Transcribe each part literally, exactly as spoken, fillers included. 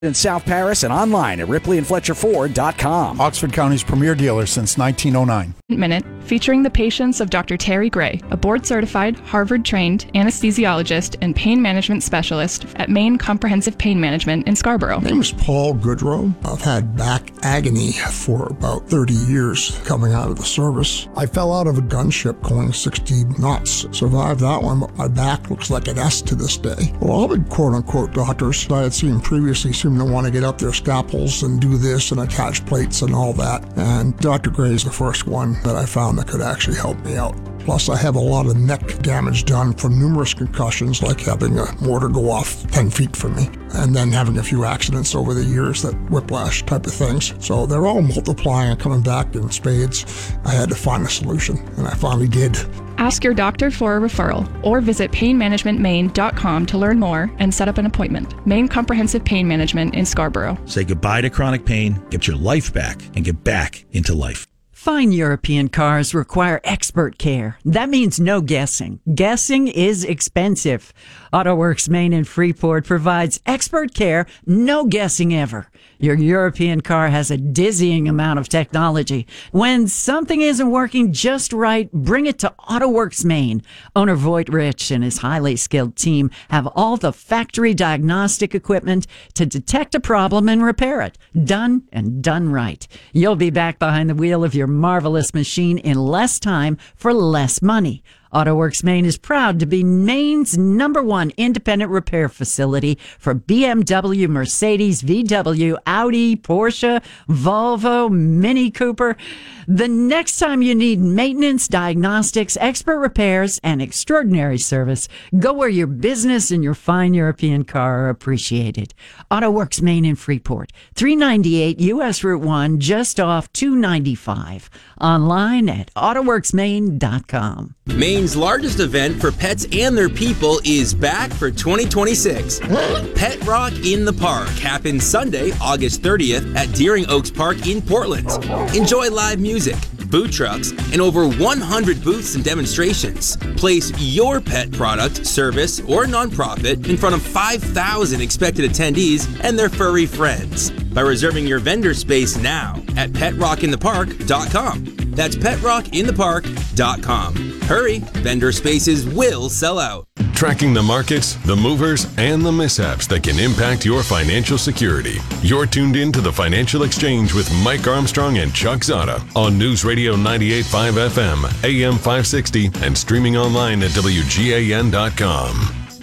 in South Paris and online at ripley and fletcher ford dot com. Oxford County's premier dealer since nineteen oh nine. Minute, featuring the patients of Doctor Terry Gray, a board-certified, Harvard-trained anesthesiologist and pain management specialist at Maine Comprehensive Pain Management in Scarborough. My name is Paul Goodrow. I've had back agony for about thirty years coming out of the service. I fell out of a gunship going sixty knots. Survived that one, but my back looks like an S to this day. Well, all the quote-unquote doctors I had seen previously seemed to want to get up their scalpels and do this and attach plates and all that. And Doctor Gray is the first one that I found that could actually help me out. Plus, I have a lot of neck damage done from numerous concussions, like having a mortar go off ten feet from me, and then having a few accidents over the years, that whiplash type of things. So they're all multiplying and coming back in spades. I had to find a solution, and I finally did. Ask your doctor for a referral or visit pain management maine dot com to learn more and set up an appointment. Maine Comprehensive Pain Management in Scarborough. Say goodbye to chronic pain, get your life back, and get back into life. Fine European cars require expert care. That means no guessing. Guessing is expensive. AutoWorks Maine in Freeport provides expert care, no guessing ever. Your European car has a dizzying amount of technology. When something isn't working just right, bring it to AutoWorks Maine. Owner Voight Rich and his highly skilled team have all the factory diagnostic equipment to detect a problem and repair it. Done and done right. You'll be back behind the wheel of your marvelous machine in less time for less money. AutoWorks Maine is proud to be Maine's number one independent repair facility for B M W, Mercedes, V W, Audi, Porsche, Volvo, Mini Cooper. The next time you need maintenance, diagnostics, expert repairs, and extraordinary service, go where your business and your fine European car are appreciated. AutoWorks Maine in Freeport, three ninety-eight U S Route one, just off two ninety-five. Online at autoworks maine dot com. Maine's largest event for pets and their people is back for twenty twenty-six. Pet Rock in the Park happens Sunday, August thirtieth at Deering Oaks Park in Portland. Enjoy live music, food trucks, and over one hundred booths and demonstrations. Place your pet product, service, or nonprofit in front of five thousand expected attendees and their furry friends by reserving your vendor space now at pet rock in the park dot com. That's pet rock in the park dot com. Hurry, vendor spaces will sell out. Tracking the markets, the movers, and the mishaps that can impact your financial security. You're tuned in to the Financial Exchange with Mike Armstrong and Chuck Zada on News Radio ninety-eight point five F M, A M five sixty, and streaming online at W G A N dot com.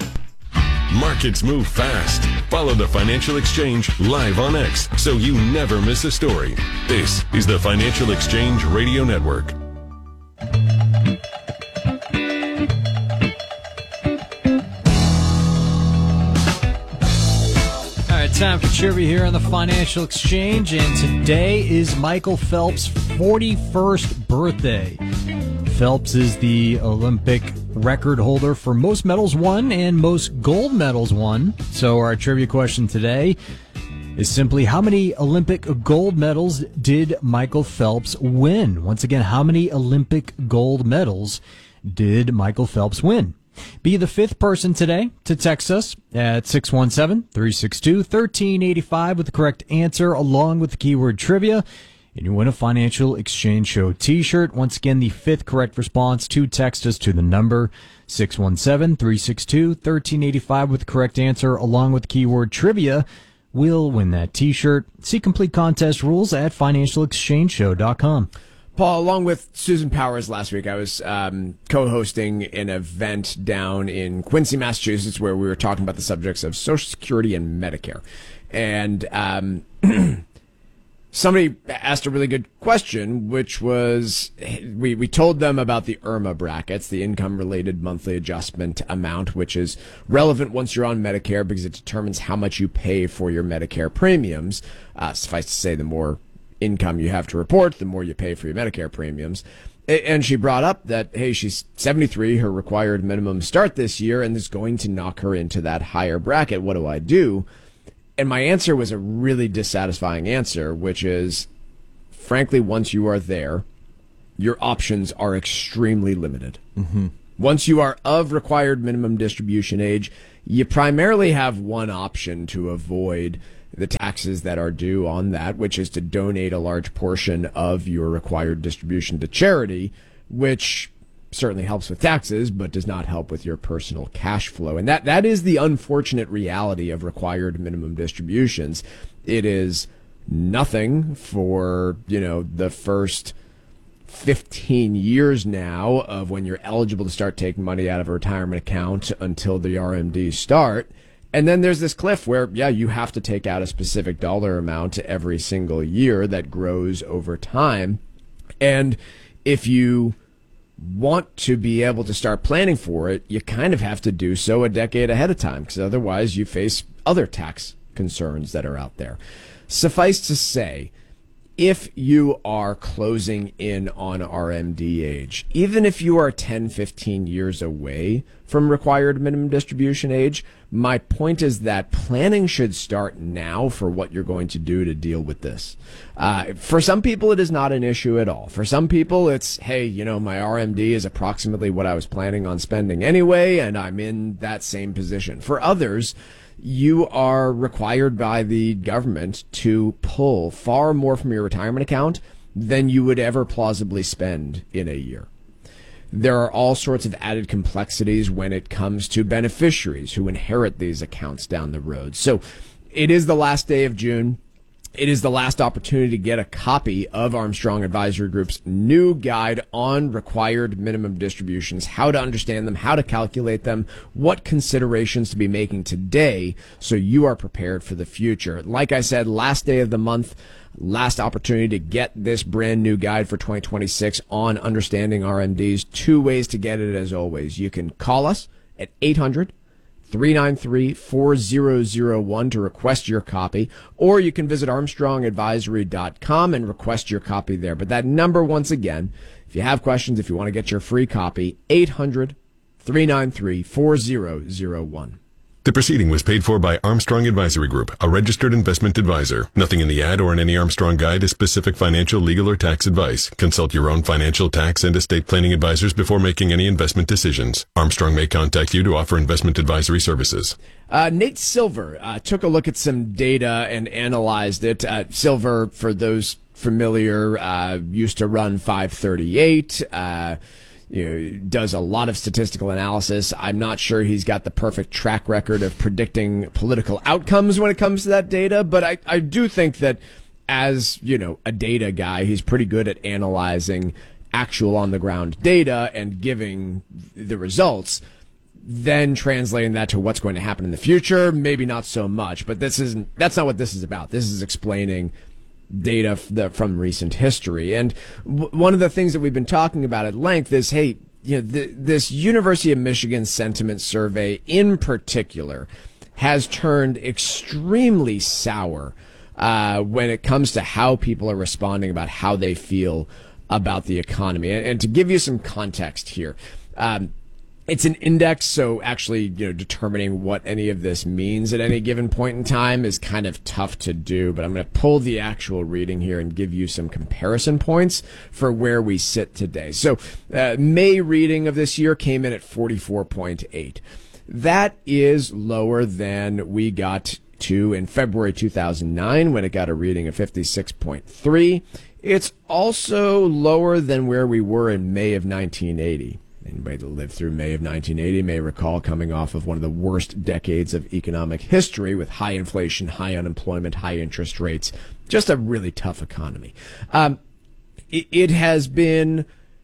Markets move fast. Follow the Financial Exchange live on X so you never miss a story. This is the Financial Exchange Radio Network. All right, time for trivia here on the Financial Exchange, and today is Michael Phelps' forty-first birthday. Phelps is the Olympic record holder for most medals won and most gold medals won. So our trivia question today is simply, how many Olympic gold medals did Michael Phelps win? Once again, how many Olympic gold medals did Michael Phelps win? Be the fifth person today to text us at six one seven, three six two, one three eight five with the correct answer along with the keyword trivia, and you win a Financial Exchange Show t-shirt. Once again, the fifth correct response to text us to the number six one seven, three six two, one three eight five with the correct answer along with the keyword trivia will win that t-shirt. See complete contest rules at financial exchange show dot com. Paul, along with Susan Powers last week, I was um, co-hosting an event down in Quincy, Massachusetts, where we were talking about the subjects of Social Security and Medicare. And um, somebody asked a really good question, which was, we, we told them about the I R M A brackets, the income-related monthly adjustment amount, which is relevant once you're on Medicare because it determines how much you pay for your Medicare premiums. Uh, suffice to say, the more income you have to report, the more you pay for your Medicare premiums. And she brought up that, hey, she's seventy-three, her required minimum start this year, and is going to knock her into that higher bracket. What do I do? And my answer was a really dissatisfying answer, which is, frankly, once you are there, your options are extremely limited. Mm-hmm. Once you are of required minimum distribution age, you primarily have one option to avoid the taxes that are due on that, which is to donate a large portion of your required distribution to charity, which certainly helps with taxes, but does not help with your personal cash flow. And that, that is the unfortunate reality of required minimum distributions. It is nothing for, you know, the first fifteen years now of when you're eligible to start taking money out of a retirement account until the R M Ds start. And then there's this cliff where, yeah, you have to take out a specific dollar amount every single year that grows over time. And if you want to be able to start planning for it, you kind of have to do so a decade ahead of time, because otherwise you face other tax concerns that are out there. Suffice to say, if you are closing in on R M D age, even if you are ten, fifteen years away from required minimum distribution age, my point is that planning should start now for what you're going to do to deal with this. Uh, for some people, it is not an issue at all. For some people, it's, hey, you know, my R M D is approximately what I was planning on spending anyway, and I'm in that same position. For others, you are required by the government to pull far more from your retirement account than you would ever plausibly spend in a year. There are all sorts of added complexities when it comes to beneficiaries who inherit these accounts down the road. So it is the last day of June. It is the last opportunity to get a copy of Armstrong Advisory Group's new guide on required minimum distributions, how to understand them, how to calculate them, what considerations to be making today so you are prepared for the future. Like I said, last day of the month, last opportunity to get this brand new guide for twenty twenty-six on understanding R M Ds. Two ways to get it, as always. You can call us at eight hundred, three nine three, four zero zero one to request your copy, or you can visit armstrong advisory dot com and request your copy there. But that number, once again, if you have questions, if you want to get your free copy, eight hundred, three nine three, four zero zero one. The proceeding was paid for by Armstrong Advisory Group, a registered investment advisor. Nothing in the ad or in any Armstrong guide is specific financial, legal, or tax advice. Consult your own financial, tax, and estate planning advisors before making any investment decisions. Armstrong may contact you to offer investment advisory services. Uh, Nate Silver uh, took a look at some data and analyzed it. Uh, Silver, for those familiar, uh, used to run five thirty-eight. Uh, You know, does a lot of statistical analysis. I'm not sure he's got the perfect track record of predicting political outcomes when it comes to that data, but I, I do think that as, you know, a data guy, he's pretty good at analyzing actual on-the-ground data and giving the results, then translating that to what's going to happen in the future, maybe not so much. But this isn't, that's not what this is about. This is explaining data from recent history. And w- one of the things that we've been talking about at length is, hey, you know, th- this University of Michigan sentiment survey in particular has turned extremely sour uh, when it comes to how people are responding about how they feel about the economy. And, and to give you some context here, um, it's an index, so actually, you know, determining what any of this means at any given point in time is kind of tough to do. But I'm going to pull the actual reading here and give you some comparison points for where we sit today. So uh, May reading of this year came in at forty-four point eight. That is lower than we got to in February two thousand nine when it got a reading of fifty-six point three. It's also lower than where we were in May of nineteen eighty. Anybody that lived through May of nineteen eighty may recall coming off of one of the worst decades of economic history with high inflation, high unemployment, high interest rates, just a really tough economy. Um, it, it has been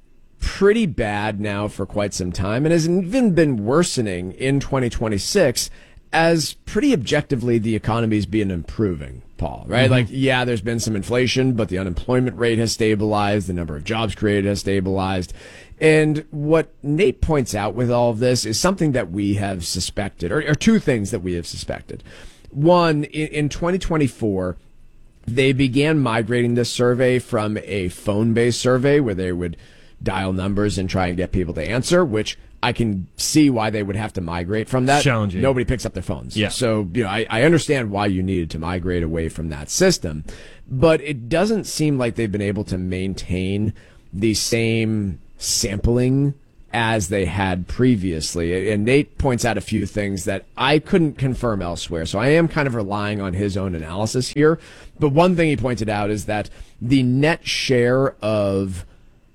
pretty bad now for quite some time and has even been worsening in twenty twenty-six as pretty objectively the economy's been improving, Paul, right? Mm-hmm. Like, yeah, there's been some inflation, but the unemployment rate has stabilized. The number of jobs created has stabilized. And what Nate points out with all of this is something that we have suspected, or, or two things that we have suspected. One, in, in twenty twenty-four, they began migrating this survey from a phone-based survey where they would dial numbers and try and get people to answer, which I can see why they would have to migrate from that. Challenging. Nobody picks up their phones. Yeah. So, you know, I, I understand why you needed to migrate away from that system, but it doesn't seem like they've been able to maintain the same sampling as they had previously. And Nate points out a few things that I couldn't confirm elsewhere, so I am kind of relying on his own analysis here. But one thing he pointed out is that the net share of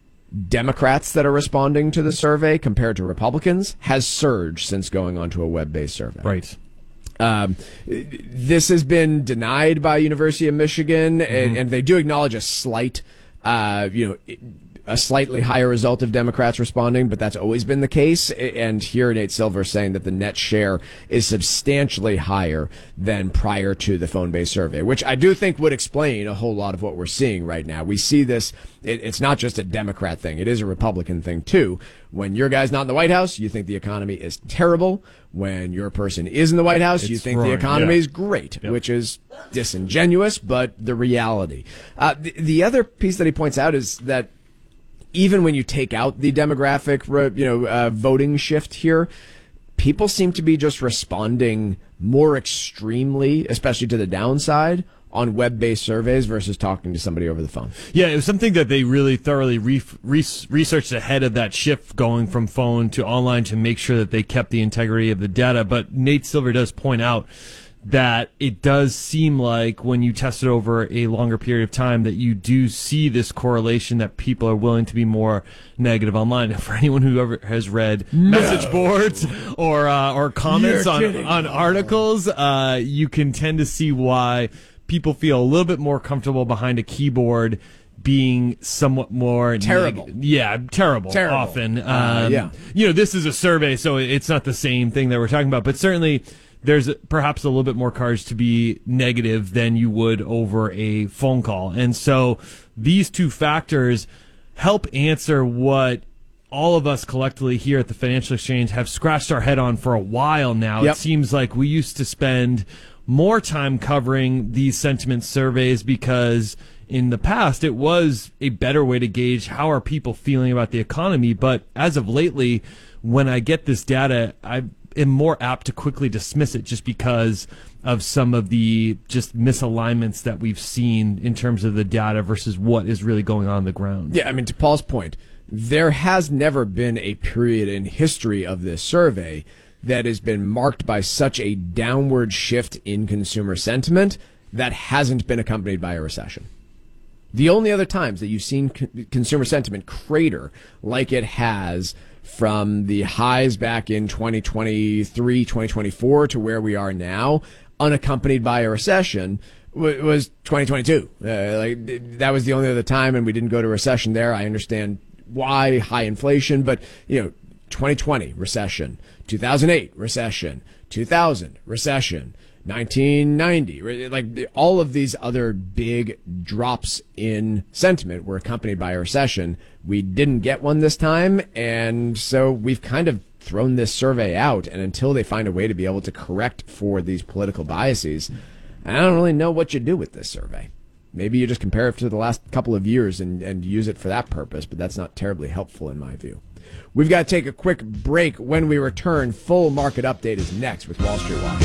Democrats that are responding to the survey compared to Republicans has surged since going on to a web-based survey. Right. Um, this has been denied by University of Michigan, mm-hmm. and, and they do acknowledge a slight, uh, you know, a slightly higher result of Democrats responding, but that's always been the case. And here Nate Silver saying that the net share is substantially higher than prior to the phone-based survey, which I do think would explain a whole lot of what we're seeing right now. We see this, it, it's not just a Democrat thing, it is a Republican thing too. When your guy's not in the White House, you think the economy is terrible. When your person is in the White House, It's you think roaring, the economy yeah. is great, Yep. which is disingenuous, but the reality. Uh, the, the other piece that he points out is that even when you take out the demographic, you know, uh, voting shift here, people seem to be just responding more extremely, especially to the downside, on web-based surveys versus talking to somebody over the phone. Yeah, it was something that they really thoroughly re- re- researched ahead of that shift going from phone to online to make sure that they kept the integrity of the data. But Nate Silver does point out that it does seem like when you test it over a longer period of time that you do see this correlation that people are willing to be more negative online. For anyone who ever has read no. message boards or uh, or comments on, on articles, uh, you can tend to see why people feel a little bit more comfortable behind a keyboard being somewhat more terrible. Neg- yeah, terrible, terrible. often. Um, uh, yeah. You know, this is a survey, so it's not the same thing that we're talking about, but certainly there's perhaps a little bit more courage to be negative than you would over a phone call. And so these two factors help answer what all of us collectively here at the Financial Exchange have scratched our head on for a while now. Yep. It seems like we used to spend more time covering these sentiment surveys because in the past it was a better way to gauge how are people feeling about the economy. But as of lately, when I get this data, I am more apt to quickly dismiss it just because of some of the just misalignments that we've seen in terms of the data versus what is really going on on the ground. Yeah, I mean, to Paul's point, there has never been a period in history of this survey that has been marked by such a downward shift in consumer sentiment that hasn't been accompanied by a recession. The only other times that you've seen co- consumer sentiment crater like it has from the highs back in twenty twenty-three, twenty twenty-four to where we are now, unaccompanied by a recession, w- was twenty twenty-two. Uh, like that was the only other time, and we didn't go to recession there. I understand why, high inflation, but you know, twenty twenty recession, two thousand eight recession, two thousand recession, nineteen ninety, like all of these other big drops in sentiment were accompanied by a recession. We didn't get one this time, and so we've kind of thrown this survey out, and until they find a way to be able to correct for these political biases, I don't really know what you do with this survey. Maybe you just compare it to the last couple of years and, and use it for that purpose, but that's not terribly helpful in my view. We've got to take a quick break. When we return, full market update is next with Wall Street Watch.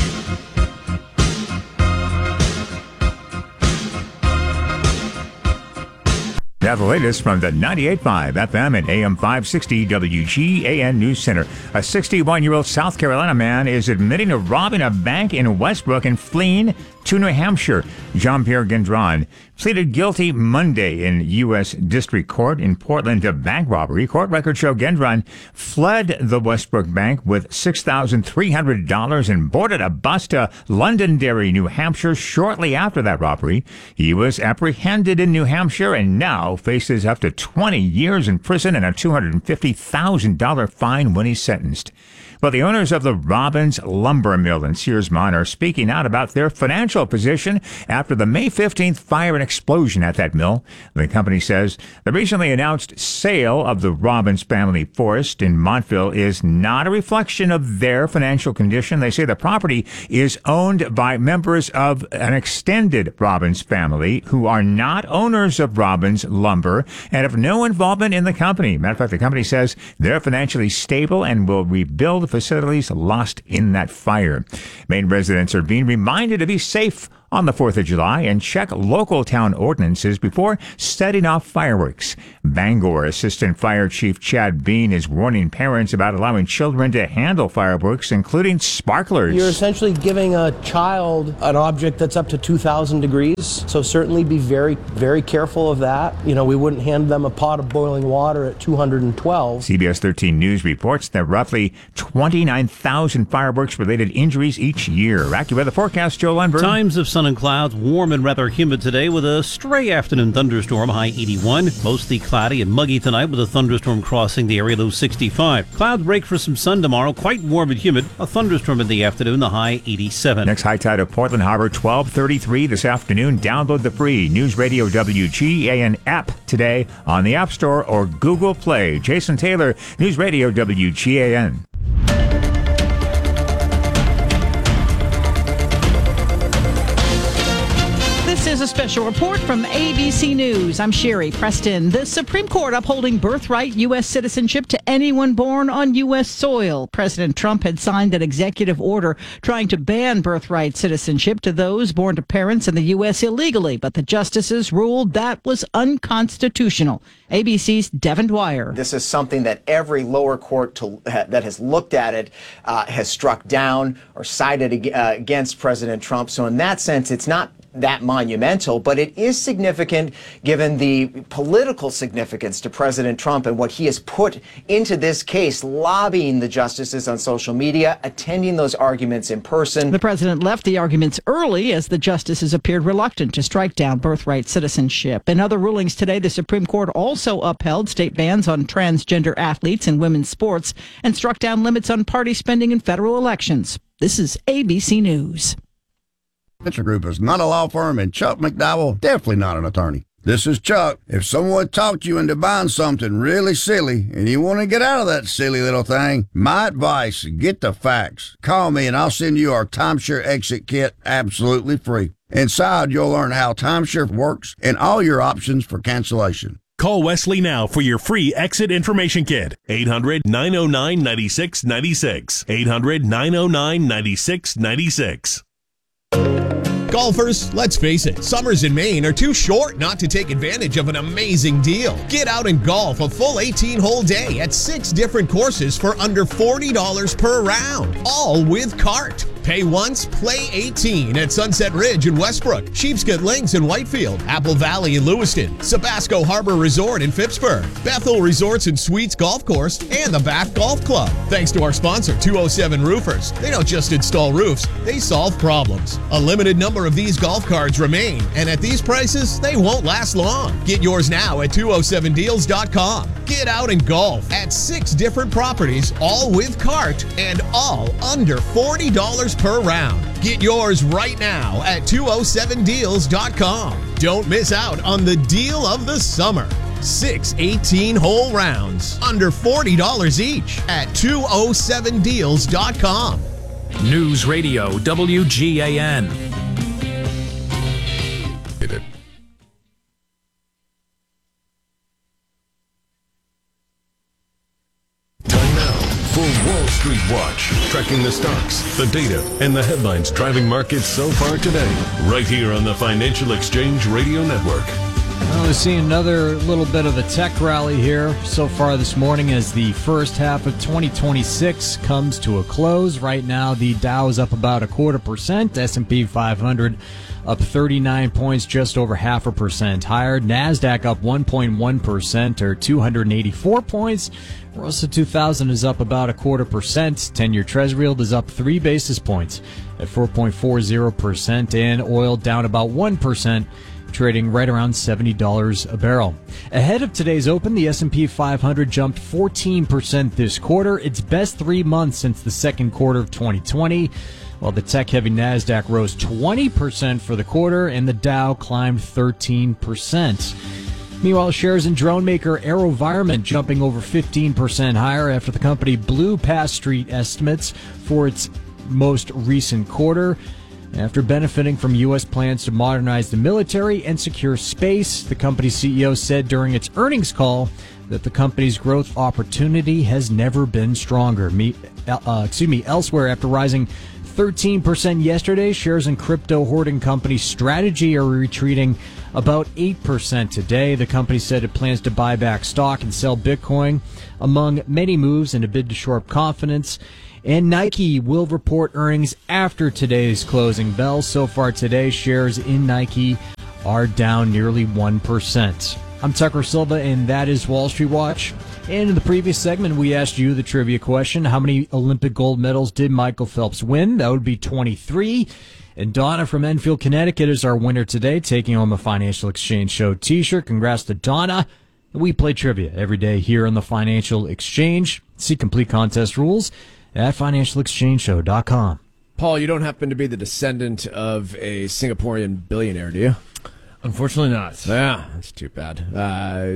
Now the latest from the ninety-eight point five F M and A M five sixty W G A N News Center. A sixty-one-year-old South Carolina man is admitting to robbing a bank in Westbrook and fleeing to New Hampshire. Jean-Pierre Gendron pleaded guilty Monday in U S District Court in Portland to bank robbery. Court records show Gendron fled the Westbrook Bank with six thousand three hundred dollars and boarded a bus to Londonderry, New Hampshire shortly after that robbery. He was apprehended in New Hampshire and now faces up to twenty years in prison and a two hundred fifty thousand dollars fine when he's sentenced. Well, the owners of the Robbins Lumber Mill in Searsmont are speaking out about their financial position after the May fifteenth fire and explosion at that mill. The company says the recently announced sale of the Robbins family forest in Montville is not a reflection of their financial condition. They say the property is owned by members of an extended Robbins family who are not owners of Robbins Lumber and have no involvement in the company. Matter of fact, the company says they're financially stable and will rebuild the facilities lost in that fire. Maine residents are being reminded to be safe on the fourth of July and check local town ordinances before setting off fireworks. Bangor Assistant Fire Chief Chad Bean is warning parents about allowing children to handle fireworks, including sparklers. You're essentially giving a child an object that's up to two thousand degrees, so certainly be very, very careful of that. You know, we wouldn't hand them a pot of boiling water at two hundred twelve. C B S thirteen News reports that roughly twenty-nine thousand fireworks-related injuries each year. AccuWeather forecast, Joe Lundberg. Times of sun and clouds, warm and rather humid today with a stray afternoon thunderstorm, high eighty-one. Mostly cloudy and muggy tonight with a thunderstorm crossing the area, low sixty-five. Clouds break for some sun tomorrow, quite warm and humid. A thunderstorm in the afternoon, the high eighty-seven. Next high tide of Portland Harbor, twelve thirty-three this afternoon. Download the free News Radio W G A N app today on the App Store or Google Play. Jason Taylor, News Radio W G A N. This is a special report from A B C News. I'm Sherry Preston. The Supreme Court upholding birthright U S citizenship to anyone born on U S soil. President Trump had signed an executive order trying to ban birthright citizenship to those born to parents in the U S illegally, but the justices ruled that was unconstitutional. A B C's Devin Dwyer. This is something that every lower court to, uh, that has looked at it uh, has struck down or sided uh, against President Trump. So in that sense, it's not that monumental, but it is significant given the political significance to President Trump and what he has put into this case, lobbying the justices on social media, attending those arguments in person. The president left the arguments early as the justices appeared reluctant to strike down birthright citizenship. In other rulings today, the Supreme Court also upheld state bans on transgender athletes in women's sports and struck down limits on party spending in federal elections. This is A B C News. Venture Group is not a law firm, and Chuck McDowell, definitely not an attorney. This is Chuck. If someone talked you into buying something really silly and you want to get out of that silly little thing, my advice, get the facts. Call me and I'll send you our timeshare exit kit absolutely free. Inside, you'll learn how timeshare works and all your options for cancellation. Call Wesley now for your free exit information kit. eight hundred, nine oh nine, nine six nine six. eight hundred, nine oh nine, nine six nine six. Golfers, let's face it, summers in Maine are too short not to take advantage of an amazing deal. Get out and golf a full eighteen-hole day at six different courses for under forty dollars per round, all with cart. Pay once, play eighteen at Sunset Ridge in Westbrook, Sheepscot Links in Whitefield, Apple Valley in Lewiston, Sabasco Harbor Resort in Phippsburg, Bethel Resorts and Suites Golf Course, and the Bath Golf Club. Thanks to our sponsor, two oh seven Roofers. They don't just install roofs, they solve problems. A limited number of these golf cards remain, and at these prices, they won't last long. Get yours now at two oh seven deals dot com. Get out and golf at six different properties, all with cart, and all under forty dollars per round. Get yours right now at two oh seven deals dot com. Don't miss out on the deal of the summer. Six eighteen-hole rounds, under forty dollars each at two oh seven deals dot com. News Radio W G A N. For Wall Street Watch, tracking the stocks, the data, and the headlines driving markets so far today, right here on the Financial Exchange Radio Network. Well, we're seeing another little bit of a tech rally here so far this morning as the first half of twenty twenty-six comes to a close. Right now, the Dow is up about a quarter percent, S and P five hundred up thirty-nine points, just over half a percent higher. NASDAQ up one point one percent, or two hundred eighty-four points. Russell two thousand is up about a quarter percent. ten-year Treasury yield is up three basis points at four point four zero percent, and oil down about one percent, trading right around seventy dollars a barrel. Ahead of today's open, the S and P five hundred jumped fourteen percent this quarter, its best three months since the second quarter of twenty twenty. While the tech-heavy NASDAQ rose twenty percent for the quarter, and the Dow climbed thirteen percent. Meanwhile, shares in drone maker AeroVironment jumping over fifteen percent higher after the company blew past street estimates for its most recent quarter. After benefiting from U S plans to modernize the military and secure space, the company's C E O said during its earnings call that the company's growth opportunity has never been stronger. Me, uh, excuse me, elsewhere, after rising thirteen percent yesterday. Shares in crypto hoarding company Strategy are retreating about eight percent today. The company said it plans to buy back stock and sell Bitcoin, among many moves in a bid to shore up confidence. And Nike will report earnings after today's closing bell. So far today, shares in Nike are down nearly one percent. I'm Tucker Silva, and that is Wall Street Watch. And in the previous segment, we asked you the trivia question: how many Olympic gold medals did Michael Phelps win? That would be twenty-three. And Donna from Enfield, Connecticut is our winner today, taking home a Financial Exchange Show t-shirt. Congrats to Donna. We play trivia every day here on the Financial Exchange. See complete contest rules at financial exchange show dot com. Paul, you don't happen to be the descendant of a Singaporean billionaire, do you? Unfortunately not. Yeah, that's too bad. Uh,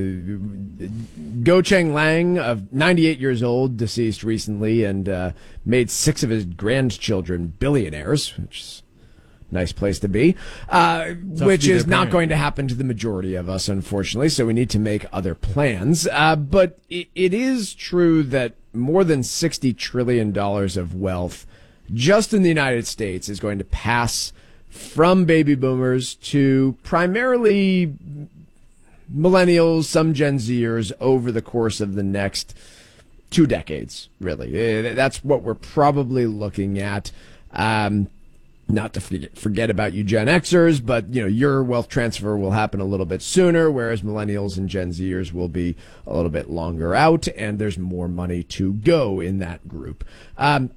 Goh Cheng Lang, of ninety-eight years old, deceased recently, and uh, made six of his grandchildren billionaires, which is a nice place to be, uh, which is not going to happen to the majority of us, unfortunately, so we need to make other plans. Uh, but it, it is true that more than sixty trillion dollars of wealth just in the United States is going to pass from baby boomers to primarily millennials, some Gen Zers, over the course of the next two decades, really. That's what we're probably looking at. Um, not to forget, forget about you Gen Xers, but you know, your wealth transfer will happen a little bit sooner, whereas millennials and Gen Zers will be a little bit longer out, and there's more money to go in that group. Um,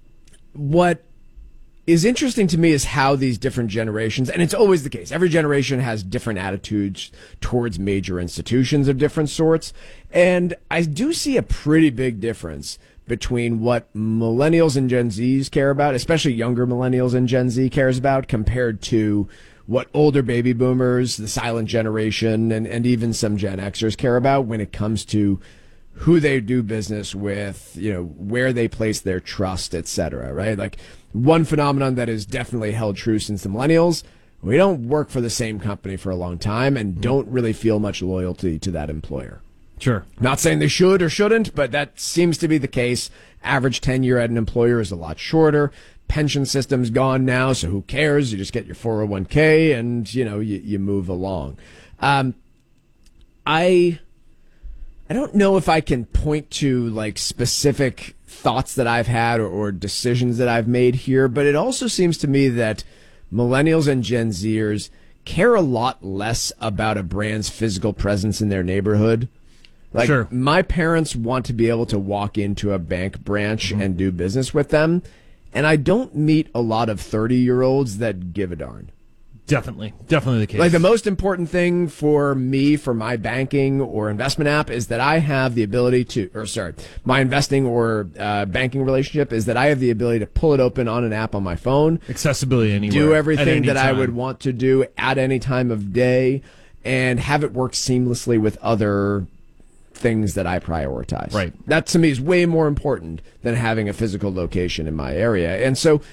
what is interesting to me is how these different generations, and it's always the case, every generation has different attitudes towards major institutions of different sorts, and I do see a pretty big difference between what millennials and Gen Zs care about, especially younger millennials and Gen Z cares about, compared to what older baby boomers, the silent generation, and, and even some Gen Xers care about when it comes to who they do business with, you know, where they place their trust, et cetera, right? Like, one phenomenon that has definitely held true since the millennials: we don't work for the same company for a long time and don't really feel much loyalty to that employer. Sure. Not saying they should or shouldn't, but that seems to be the case. Average tenure at an employer is a lot shorter. Pension system's gone now, so who cares? You just get your four oh one k and, you know, you, you move along. Um, I... I don't know if I can point to like specific thoughts that I've had or, or decisions that I've made here, but it also seems to me that millennials and Gen Zers care a lot less about a brand's physical presence in their neighborhood. Like, sure. My parents want to be able to walk into a bank branch mm-hmm. and do business with them, and I don't meet a lot of thirty-year-olds that give a darn. Definitely. Definitely the case. Like, the most important thing for me, for my banking or investment app, is that I have the ability to, or sorry, my investing or uh, banking relationship is that I have the ability to pull it open on an app on my phone. Accessibility anywhere. Do everything that time. I would want to do at any time of day and have it work seamlessly with other things that I prioritize. Right. That to me is way more important than having a physical location in my area. And so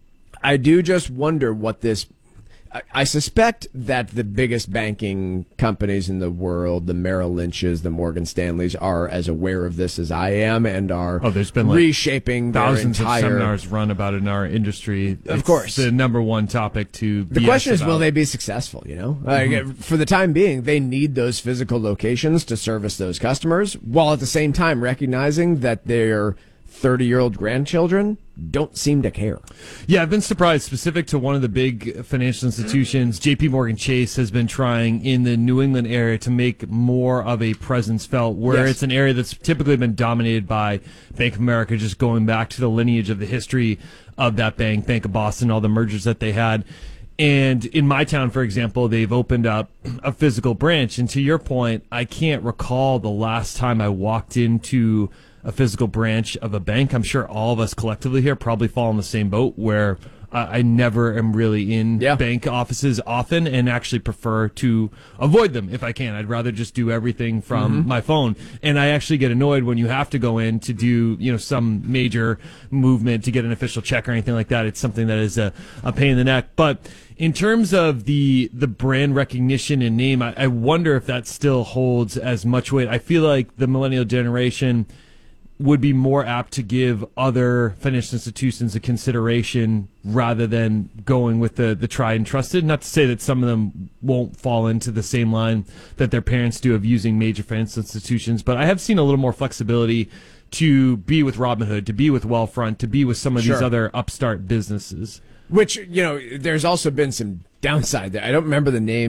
I do just wonder what this, I, I suspect that the biggest banking companies in the world, the Merrill Lynch's, the Morgan Stanley's, are as aware of this as I am and are oh, there's been like reshaping their thousands entire... of seminars run about it in our industry. Of It's course. the number one topic to The B S question is, about. will they be successful, you know? Like, Mhm. for the time being, they need those physical locations to service those customers, while at the same time recognizing that their thirty-year-old grandchildren don't seem to care. Yeah, I've been surprised. Specific to one of the big financial institutions, J P Morgan Chase has been trying in the New England area to make more of a presence felt, where Yes. it's an area that's typically been dominated by Bank of America, just going back to the lineage of the history of that bank, Bank of Boston, all the mergers that they had. And in my town, for example, they've opened up a physical branch. And to your point, I can't recall the last time I walked into a physical branch of a bank. I'm sure all of us collectively here probably fall in the same boat, where uh, I never am really in Yeah. bank offices often, and actually prefer to avoid them if I can. I'd rather just do everything from Mhm. my phone. And I actually get annoyed when you have to go in to do, you know, some major movement to get an official check or anything like that. It's something that is a, a pain in the neck. But in terms of the the brand recognition and name, I, I wonder if that still holds as much weight. I feel like the millennial generation would be more apt to give other financial institutions a consideration rather than going with the, the tried and trusted. Not to say that some of them won't fall into the same line that their parents do of using major financial institutions, but I have seen a little more flexibility to be with Robinhood, to be with Wealthfront, to be with some of Sure. these other upstart businesses. Which, you know, there's also been some downside there. I don't remember the name.